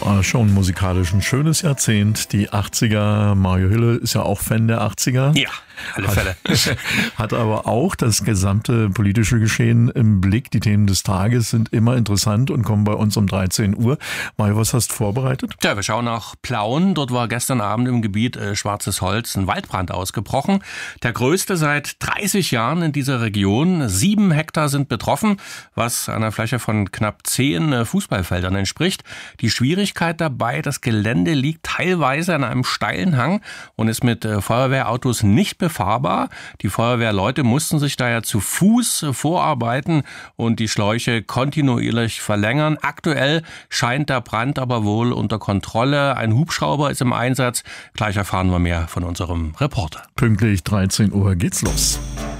War schon musikalisch ein schönes Jahrzehnt, die 80er. Mario Hille ist ja auch Fan der 80er. Ja, alle Fälle. Hat aber auch das gesamte politische Geschehen im Blick. Die Themen des Tages sind immer interessant und kommen bei uns um 13 Uhr. Mario, was hast du vorbereitet? Ja, wir schauen nach Plauen. Dort war gestern Abend im Gebiet Schwarzes Holz ein Waldbrand ausgebrochen. Der größte seit 30 Jahren in dieser Region. 7 Hektar sind betroffen, was einer Fläche von knapp 10 Fußballfeldern entspricht. Die Schwierigkeit dabei, das Gelände liegt teilweise an einem steilen Hang und ist mit Feuerwehrautos nicht befahrbar. Die Feuerwehrleute mussten sich daher zu Fuß vorarbeiten und die Schläuche kontinuierlich verlängern. Aktuell scheint der Brand aber wohl unter Kontrolle. Ein Hubschrauber ist im Einsatz. Gleich erfahren wir mehr von unserem Reporter. Pünktlich 13 Uhr geht's los.